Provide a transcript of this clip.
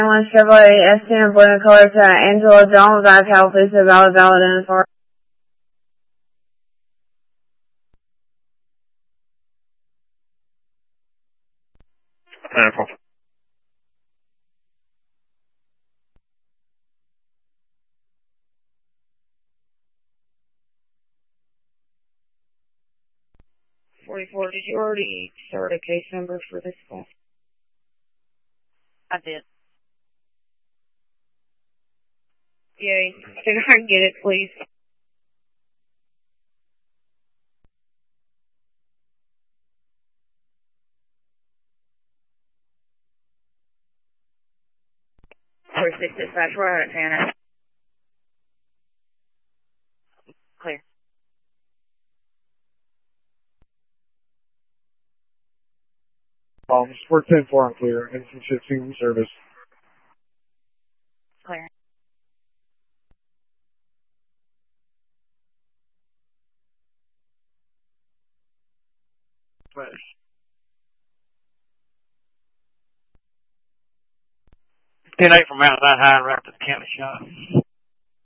One Chevrolet S10 blue in color to Angela Jones, iPal, please a valid identifier. Wonderful. Did you already start a case number for this call? I did. Yay. Can I get it, please? Four 6 dispatch, we're out at Tanner. Clear. We're 10-4 on clear. Instant 15 service. Clear. Clear. 10-8 from Mount Zion High, right to the county shop.